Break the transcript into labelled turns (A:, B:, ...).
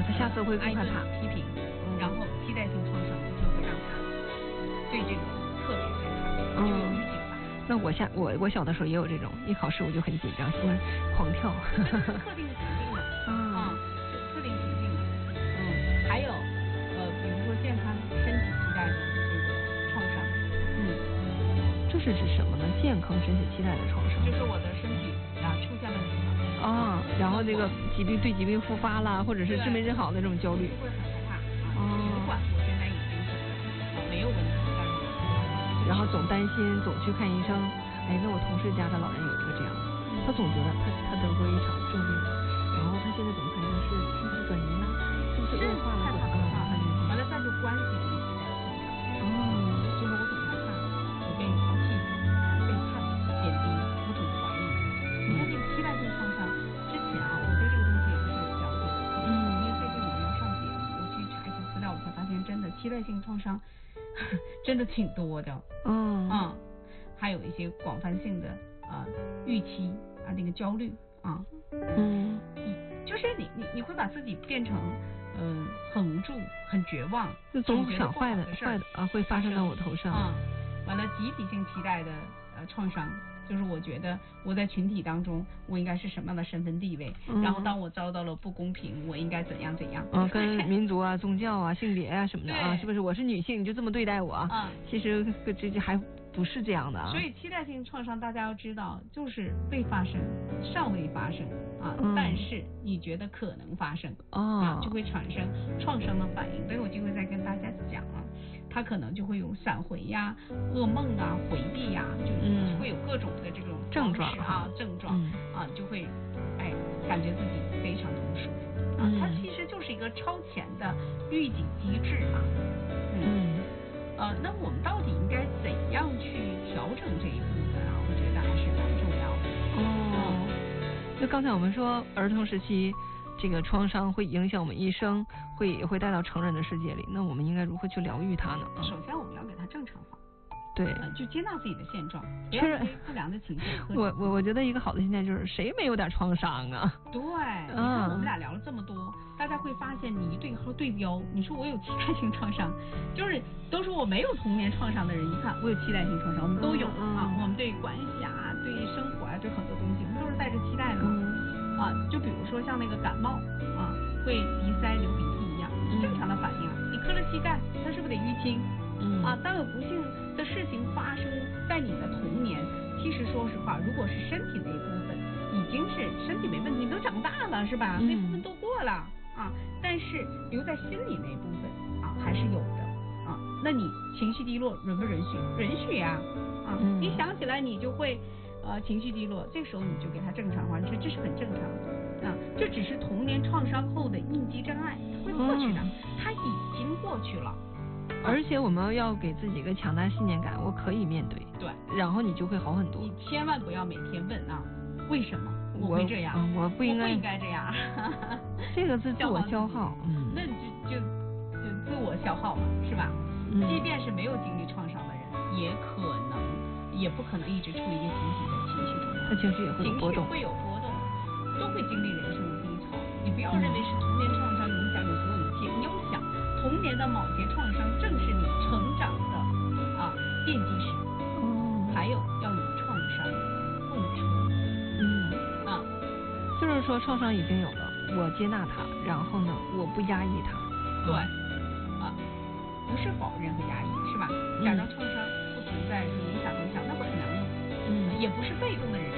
A: 他下次会更害怕
B: 批评，然后期待性创伤就会让他对这个特别害怕，就有预警吧。
A: 那我小的时候也有这种，一考试我就很紧张，心狂跳。
B: 特定情境的，就特定情境的，还有比如说健康身体期待的这个创伤，
A: 这是指什么呢？健康身体期待的创伤，
B: 就是我的身体出现问题了，
A: 然后这个对疾病复发啦，或者是治没治好的这种焦虑，
B: 就会很害怕尽管我现在已经是没有问题，但是
A: 然后总担心，总去看医生。哎，那我同事家的老人有一个这样，他总觉得他得过一场重病，然后他现在怎么感觉是不是转移了，是不是恶化了，
B: 完了再就关系这个期待的创伤，就是我总害怕我被抛弃、背叛、贬低，我总怀疑。你看这个期待性创伤，之前我对这个东西也不是了解的，因为最近我们要上节目，我去查一些资料，我才发现真的期待性创伤真的挺多的，还有一些广泛性的预期那个焦虑就是你会把自己变成很无助、很绝望，
A: 就总想坏的会发生到我头上
B: 完了集体性期待的创伤，就是我觉得我在群体当中我应该是什么样的身份地位，然后当我遭到了不公平，我应该怎样怎样
A: 跟民族宗教性别什么的是不是我是女性你就这么对待我其实这还不是这样的
B: 所以期待性创伤大家要知道，就是未发生、尚未发生但是你觉得可能发生就会产生创伤的反应。等有机会再跟大家讲它可能就会有闪回呀、噩梦回避呀，就会有各种的这种
A: 症状
B: 就会感觉自己非常的不舒服它其实就是一个超前的预警机制那我们到底应该怎样去调整这一部分我觉得还是蛮重要的
A: 就刚才我们说儿童时期这个创伤会影响我们一生，也会带到成人的世界里，那我们应该如何去疗愈它呢？
B: 首先我们要给它正常化，
A: 对
B: 就接纳自己的现状，不要因为不良的情绪
A: 我觉得一个好的心态就是谁没有点创伤啊？
B: 对，你看我们俩聊了这么多，大家会发现你一对标，你说我有期待性创伤，就是都说我没有童年创伤的人，一看我有期待性创伤，我们都有我们对关系对生活对很多东西，我们都是带着期待的就比如说像那个感冒会鼻塞流鼻涕一样，是正常的反应你磕了膝盖，它是不是得淤青当有不幸的事情发生在你的童年，其实说实话，如果是身体那一部分已经是身体没问题，你都长大了是吧那部分都过了但是留在心里那部分还是有的那你情绪低落允不允许？允许你想起来你就会情绪低落，这时候你就给它正常化，你说这是很正常的这只是童年创伤后的应激障碍，它会过去的它已经过去了
A: 而且我们要给自己一个强大信念感，我可以面对，
B: 对，
A: 然后你就会好很多。
B: 你千万不要每天问为什么我会这样，
A: 我不应该
B: 这样
A: 这个是自我消耗
B: 那就自我消耗嘛是吧即便是没有经历创伤的人，也不可能一直处于一个积极的情绪中，
A: 他情绪也会有波动，
B: 都会经历人生的低潮。你不要认为是童年创伤影响你所有一切，你要想童年的某些创伤正是你成长的奠基石还有要与创伤共处
A: 就是说创伤已经有了，我接纳它，然后呢我不压抑它
B: 对不是否认和压抑是吧假装创伤不存在影响，那不可能也不是被动的人